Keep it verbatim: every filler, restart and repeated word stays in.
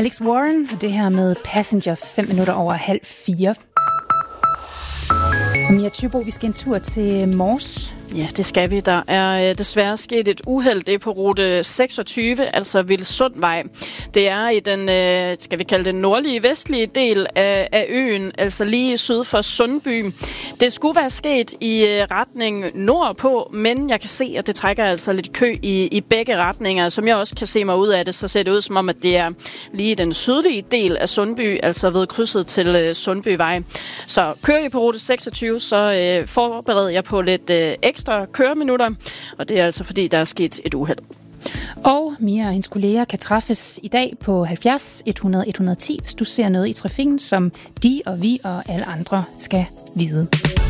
Alex Warren, det her med Passenger, fem minutter over halv fire. Og Mia Thybo, vi skal en tur til Mors. Ja, det skal vi. Der er øh, desværre sket et uheld. Det er på rute seksogtyve, altså Vilsundvej. Det er i den, øh, skal vi kalde det, nordlige vestlige del af, af øen, altså lige syd for Sundby. Det skulle være sket i øh, retning nordpå, men jeg kan se, at det trækker altså lidt kø i, i begge retninger. Som jeg også kan se mig ud af det, så ser det ud som om, at det er lige den sydlige del af Sundby, altså ved krydset til øh, Sundbyvej. Så kører I på rute seksogtyve, så øh, forbereder jeg på lidt øh, ekstra ekstra køreminutter, og det er altså fordi, der er sket et uheld. Og Mia og hendes kolleger kan træffes i dag på halvfjerds hundrede et hundrede og ti, hvis du ser noget i trafikken, som de og vi og alle andre skal vide.